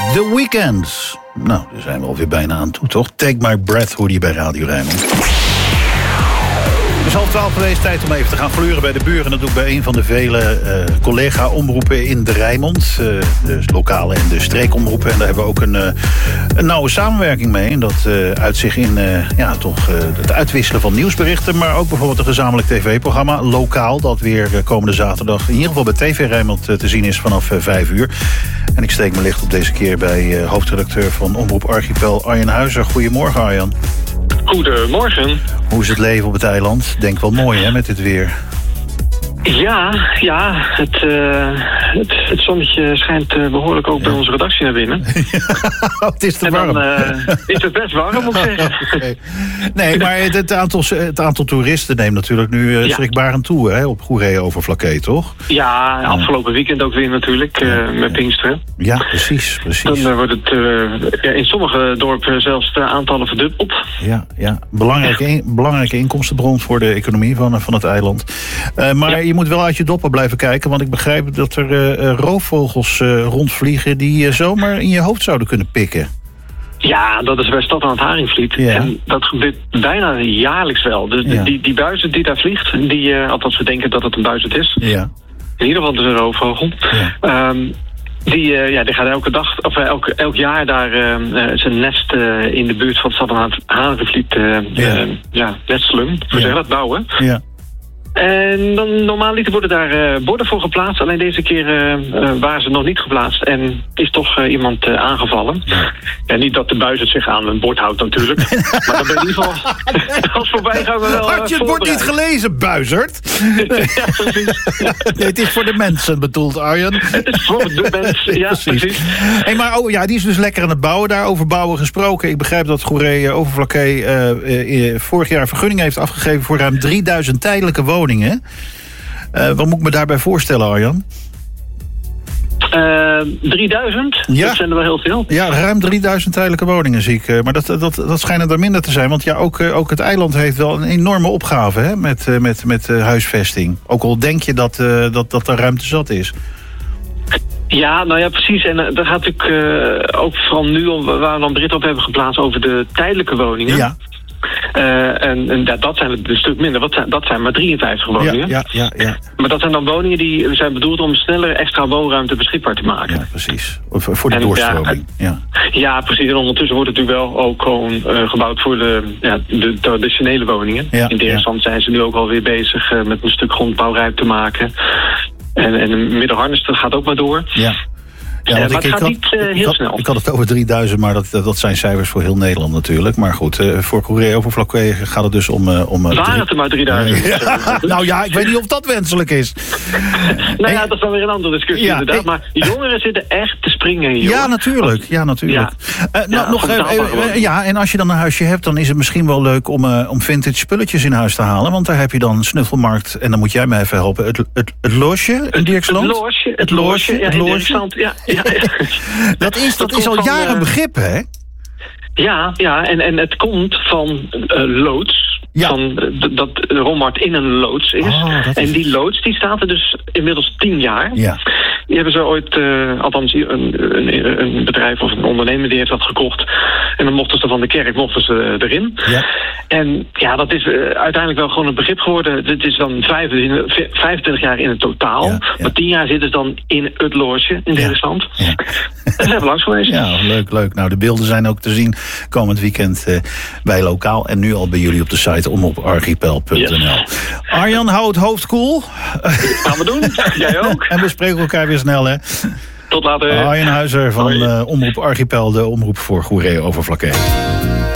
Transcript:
The Weeknd. Nou, daar zijn we alweer bijna aan toe, toch? Take My Breath hoorde je bij Radio Rijnmond. Het is 11:30 geweest, tijd om even te gaan gleuren bij de buren. Dat doe ik bij een van de vele collega-omroepen in de Rijnmond. De lokale en de streekomroepen. En daar hebben we ook een nauwe samenwerking mee. En dat uit zich in het uitwisselen van nieuwsberichten. Maar ook bijvoorbeeld een gezamenlijk tv-programma, Lokaal. Dat weer komende zaterdag in ieder geval bij TV Rijnmond te zien is vanaf 5 uur. En ik steek mijn licht op deze keer bij hoofdredacteur van Omroep Archipel, Arjan Huizer. Goedemorgen, Arjan. Goedemorgen. Hoe is het leven op het eiland? Denk wel mooi, hè, met dit weer. Ja, het zonnetje schijnt behoorlijk ook bij onze redactie naar binnen. Het is te warm. En dan is het best warm, moet ik zeggen. Okay. Nee, maar het aantal toeristen neemt natuurlijk nu schrikbarend toe, hè, op Goeree-Overflakkee, toch? Ja, afgelopen weekend ook weer natuurlijk, met Pinksteren. Ja, precies. Dan wordt het in sommige dorpen zelfs de aantallen verdubbeld. Ja. Belangrijke inkomstenbron voor de economie van het eiland. Maar je moet wel uit je doppen blijven kijken, want ik begrijp dat er roofvogels rondvliegen die zomaar in je hoofd zouden kunnen pikken. Ja, dat is bij Stad aan het Haringvliet. Ja. En dat gebeurt bijna jaarlijks wel. Dus die buizerd die daar vliegt, althans we denken dat het een buizerd is. Ja. In ieder geval dus een roofvogel. Ja. Die gaat elke dag, of elk jaar daar zijn nest in de buurt van Stad aan het Haringvliet nestelen. Hoe zeg je dat? Bouwen. Ja. En dan normaal worden daar borden voor geplaatst. Alleen deze keer waren ze nog niet geplaatst. En is toch iemand aangevallen. Ja, niet dat de buizerd zich aan een bord houdt natuurlijk. Maar dan ben in ieder geval als voorbij gaan we wel. Had je het bord niet gelezen, buizerd? Ja, precies. Nee, het is voor de mensen bedoeld, Arjan. Het is voor de mensen, ja, precies. Hey, maar die is dus lekker aan het bouwen. Daar over bouwen gesproken. Ik begrijp dat Goeree-Overflakkee vorig jaar vergunning heeft afgegeven voor ruim 3000 tijdelijke woningen. Wat moet ik me daarbij voorstellen, Arjan? 3000? Ja. Dat zijn er wel heel veel. Ja, ruim 3000 tijdelijke woningen zie ik. Maar dat schijnen er minder te zijn. Want ja, ook het eiland heeft wel een enorme opgave, hè, met huisvesting. Ook al denk je dat er ruimte zat is. Ja, nou ja, precies. En daar gaat natuurlijk ook vooral nu, waar we dan Brit op hebben geplaatst over de tijdelijke woningen. Ja. Dat zijn een stuk minder. Dat zijn maar 53 woningen. Ja. Maar dat zijn dan woningen die zijn bedoeld om sneller extra woonruimte beschikbaar te maken. Ja, precies. Voor de doorstroming. Ja, precies. En ondertussen wordt het natuurlijk wel ook gewoon gebouwd voor de traditionele woningen. Ja, in tegenstand zijn ze nu ook alweer bezig met een stuk grondbouwrijp te maken. En de Middelharnis gaat ook maar door. Ja. Ja, maar het gaat niet heel snel. Ik had het over 3000, maar dat zijn cijfers voor heel Nederland natuurlijk. Maar goed, voor Goeree-Overflakkee gaat het dus om... Waren het er maar 3000? Nou ja, ik weet niet of dat wenselijk is. Dat is dan weer een andere discussie inderdaad. Maar jongeren zitten echt te springen hier. Ja, natuurlijk. En als je dan een huisje hebt, dan is het misschien wel leuk om vintage spulletjes in huis te halen. Want daar heb je dan Snuffelmarkt, en dan moet jij mij even helpen. Het Loosje in Dirksland? Het Loosje in Dirksland, ja. Dat is al jaren begrip, hè? Ja, en het komt van loods. Ja. Dat Rommart in een loods is. En die loods die staat er dus inmiddels 10 jaar. Ja. Die hebben ze ooit, althans een bedrijf of een ondernemer die heeft dat gekocht. En dan mochten ze van de kerk erin. Ja. En ja, dat is uiteindelijk wel gewoon een begrip geworden. Het is dan 25 jaar in het totaal. Ja. Maar 10 jaar zitten ze dan in het Loosje in Nederland. Ja. En ze hebben langs geweest. Ja, leuk. Nou, de beelden zijn ook te zien komend weekend bij Lokaal. En nu al bij jullie op de site omoparchipel.nl. Yes. Arjan, hou het hoofd koel. Gaan we doen. Jij ook. En we spreken elkaar weer snel, hè. Tot later. Arjan Huizer van Omroep Archipel, de omroep voor Goeree-Overflakkee.